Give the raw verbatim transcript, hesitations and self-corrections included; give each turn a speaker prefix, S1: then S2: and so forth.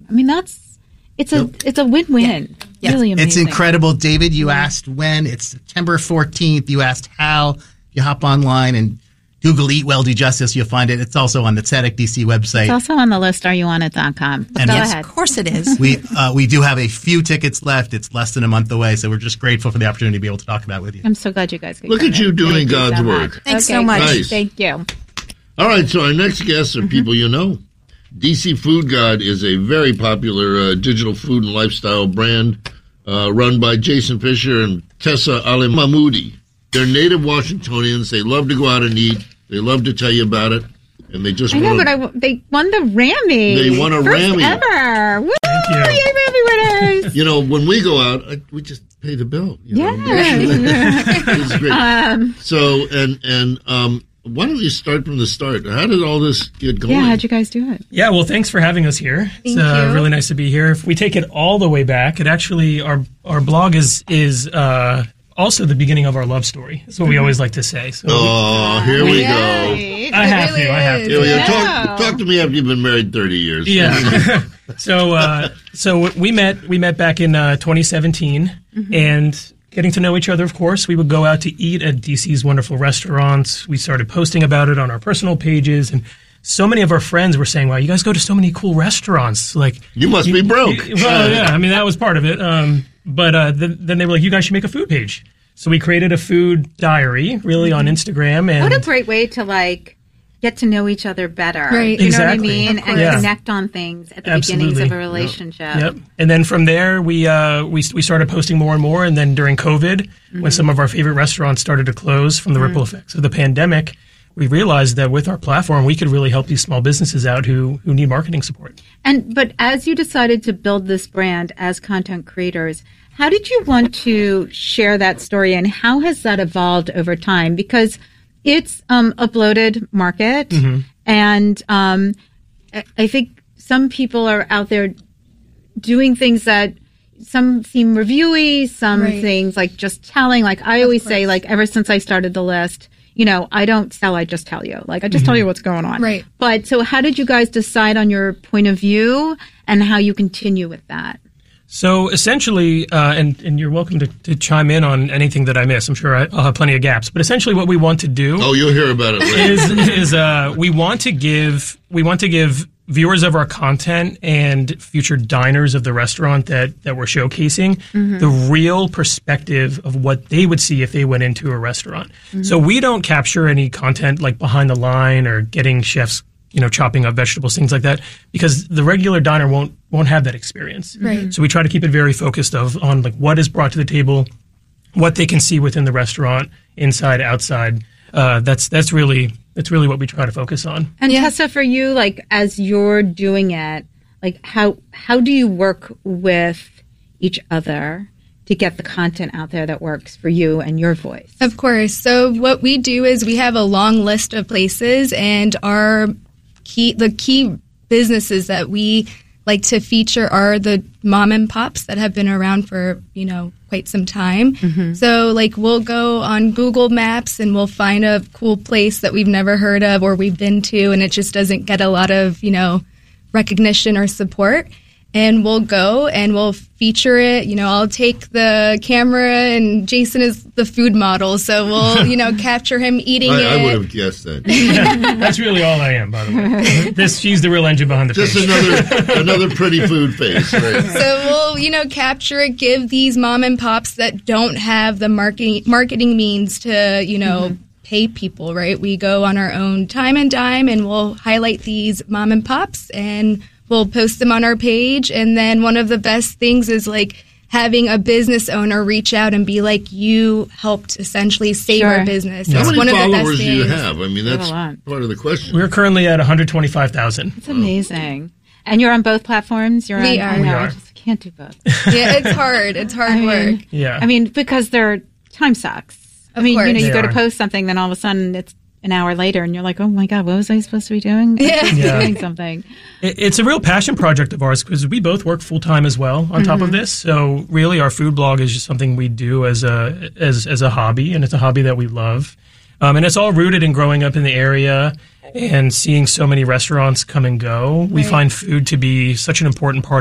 S1: I mean, that's it's a it's a win-win. Yeah. Really amazing.
S2: It's incredible. David, you yeah. asked when. It's September fourteenth. You asked how. You hop online and Google Eat Well, Do Justice. You'll find it. It's also on the Tzedek D C website.
S1: It's also on the list, are you on it dot com.
S2: And
S1: go
S2: yes,
S1: ahead.
S3: Of course it is.
S2: We uh, we do have a few tickets left. It's less than a month away, so we're just grateful for the opportunity to be able to talk about it with you.
S1: I'm so glad you guys could
S4: Look
S1: come
S4: at you
S1: in.
S4: doing
S1: Thank
S4: God's
S1: you so
S4: work.
S1: Much.
S3: Thanks
S1: okay,
S3: so much.
S4: Nice.
S1: Thank you.
S4: All right, so our next guests are people you know. D C Food God is a very popular uh, digital food and lifestyle brand uh, run by Jason Fisher and Tessa Ali Mahmoudi. They're native Washingtonians. They love to go out and eat. They love to tell you about it. And they just
S1: I know,
S4: want
S1: but I, they won the Rammy.
S4: They won a
S1: First
S4: Rammy.
S1: ever. Woo!
S5: Thank you.
S1: Yay, Rammy winners.
S4: You know, when we go out, I, we just pay the bill. You know?
S1: Yeah.
S4: It's great.
S1: Um,
S4: so, and, and, um, why don't you start from the start? How did all this get going?
S1: yeah, how'd you guys do it?
S5: Yeah, well, thanks for having us here.
S1: Thank
S5: it's uh,
S1: you.
S5: really nice to be here. If we take it all the way back, it actually our our blog is is uh, also the beginning of our love story. That's what we always like to say. So
S4: Oh, here we go.
S1: Yay.
S5: I have
S3: really
S5: to. I have
S3: is.
S5: to.
S4: Here we go.
S1: Yeah.
S4: Talk, talk to me after you've been married thirty years.
S5: Yeah. so uh, so we met we met back in uh, twenty seventeen, mm-hmm. and getting to know each other, of course, we would go out to eat at D C's wonderful restaurants. We started posting about it on our personal pages, and so many of our friends were saying, "Wow, you guys go to so many cool restaurants! Like,
S4: You must
S5: you,
S4: be broke."
S5: you- well, yeah, I mean that was part of it. Um, but uh, th- then they were like, "You guys should make a food page." So we created a food diary, really, on Instagram, and
S1: What a great way to, like, get to know each other better.
S3: Right.
S1: You
S5: Exactly.
S1: know what I mean?
S5: Of
S1: And
S5: course.
S1: connect on things at the
S5: Absolutely.
S1: beginnings of a relationship.
S5: Yep. And then from there, we uh, we we started posting more and more. And then during COVID,
S1: Mm-hmm.
S5: when some of our favorite restaurants started to close from the ripple effects of the pandemic, we realized that with our platform, we could really help these small businesses out who who need marketing support.
S1: And but as you decided to build this brand as content creators, how did you want to share that story, and how has that evolved over time? Because it's um, a bloated market,
S5: Mm-hmm.
S1: and um, I- I think some people are out there doing things that some seem reviewy, some
S3: Right.
S1: things like just telling. Like I always say,
S3: course.
S1: like ever since I started the list, you know, I don't sell, I just tell you. Like I just tell you what's going on.
S3: Right.
S1: But so how did you guys decide on your point of view and how you continue with that?
S5: So essentially, uh, and, and you're welcome to, to chime in on anything that I miss. I'm sure I, I'll have plenty of gaps. But essentially what we want to do
S4: Oh, you'll hear about it later.
S5: is, is uh, we want to give we want to give viewers of our content and future diners of the restaurant that, that we're showcasing the real perspective of what they would see if they went into a restaurant. So we don't capture any content like behind the line or getting chefs, you know, chopping up vegetables, things like that, because the regular diner won't won't have that experience.
S3: Right.
S5: So we try to keep it very focused of on like what is brought to the table, what they can see within the restaurant, inside, outside. Uh, that's that's really that's really what we try to focus on.
S1: And
S3: Yeah.
S1: Tessa, for you, like as you're doing it, like how how do you work with each other to get the content out there that works for you and your voice?
S3: Of course. So what we do is we have a long list of places, and our key the key businesses that we like to feature are the mom and pops that have been around for, you know, quite some time. So like we'll go on Google Maps and we'll find a cool place that we've never heard of or we've been to, and it just doesn't get a lot of, you know, recognition or support. And we'll go and we'll feature it. You know, I'll take the camera, and Jason is the food model, so we'll, you know, capture him eating
S4: I, I
S3: it.
S4: would have guessed that.
S5: That's really all I am, by the way. This she's the real engine behind the
S4: Just
S5: page.
S4: another another pretty food face. Right?
S3: So we'll, you know, capture it, give these mom and pops that don't have the marketing marketing means to, you know, pay people, right? We go on our own time and dime, and we'll highlight these mom and pops, and we'll post them on our page. And then one of the best things is like having a business owner reach out and be like, you helped essentially save
S1: Sure.
S3: our business.
S4: How
S3: It's
S4: many
S3: one of the best
S4: followers do you
S3: things.
S4: have? I mean,
S1: have
S4: that's
S1: a lot.
S4: part of the question.
S5: We're currently at one hundred twenty-five thousand.
S1: It's amazing. And you're on both platforms? You're
S3: We
S1: on,
S3: are.
S1: I know,
S5: We
S1: I
S5: are.
S1: just can't do both.
S3: Yeah, it's hard. It's hard
S1: I
S3: work.
S1: mean,
S5: Yeah.
S1: I mean, because their time sucks. I
S3: Of
S1: mean, you know,
S3: course.
S1: you
S5: They
S1: go to
S5: are.
S1: post something, then all of a sudden it's an hour later, and you're like, oh my God, what was I supposed to be doing? I'm
S3: Yeah.
S1: supposed to be
S5: Yeah.
S1: doing something.
S5: It- It's a real passion project of ours because we both work full time as well on top of this. So really, our food blog is just something we do as a as as a hobby, and it's a hobby that we love. Um, and it's all rooted in growing up in the area and seeing so many restaurants come and go. We
S3: Right.
S5: find food to be such an important part